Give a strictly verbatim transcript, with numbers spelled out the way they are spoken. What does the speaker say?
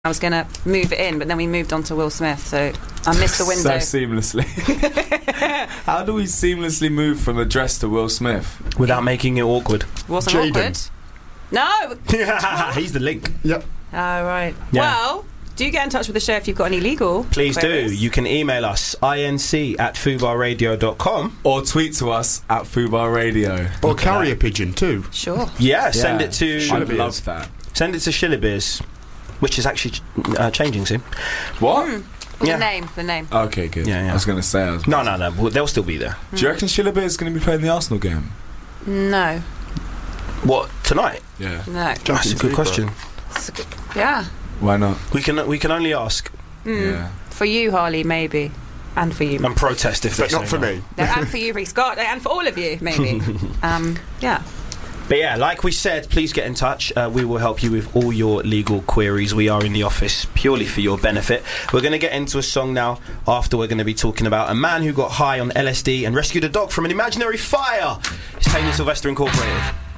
I was going to move it in, but then we moved on to Will Smith, so I missed the window. So seamlessly. How do we seamlessly move from a dress to Will Smith? Without making it awkward. Wasn't Jaden. awkward. No! He's the link. Yep. Oh, right. Yeah. Well, do get in touch with the show if you've got any legal Please queries. do. You can email us, inc at fubarradio dot com. Or tweet to us at Fubar Radio. Or carrier pigeon too. Sure. Yeah, send it to... I love that. Send it to Shillibeers, which is actually uh, changing soon. What? Mm. Yeah. The name, the name. Okay, good. Yeah, yeah. I was going to say... I was No, no, no. Well, they'll still be there. Do you reckon Shillibeer is going to be playing the Arsenal game? No. What, tonight? Yeah. No. That's a good question. It's a good- yeah. Why not? We can we can only ask Mm. Yeah. For you, Harley, maybe. And for you. and protest if they But not say for no. me. No, and for you, Reece Scott. And for all of you, maybe. um, yeah. But yeah, like we said, please get in touch. Uh, we will help you with all your legal queries. We are in the office purely for your benefit. We're going to get into a song now. After, we're going to be talking about a man who got high on L S D and rescued a dog from an imaginary fire. It's Taylor Sylvester Incorporated.